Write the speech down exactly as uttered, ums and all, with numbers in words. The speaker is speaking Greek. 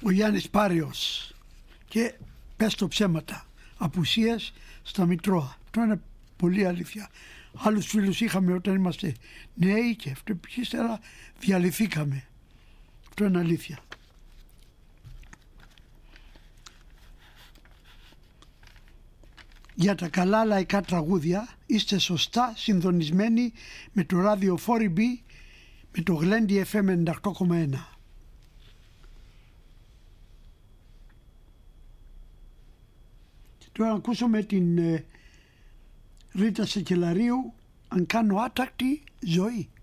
Ο Γιάννης Πάριος και πες το ψέματα, απουσίες στα Μητρώα. Αυτό είναι πολύ αλήθεια. Άλλους φίλους είχαμε όταν είμαστε νέοι και αυτό ύστερα διαλυθήκαμε. Αυτό είναι αλήθεια. Για τα καλά λαϊκά τραγούδια είστε σωστά συντονισμένοι με το ραδιοφόρι μπι, με το Γλέντι εφ εμ ενενήντα οκτώ κόμμα ένα. Και τώρα ακούσαμε την ε, Ρίτα Σεκελαρίου, αν κάνω άτακτη ζωή.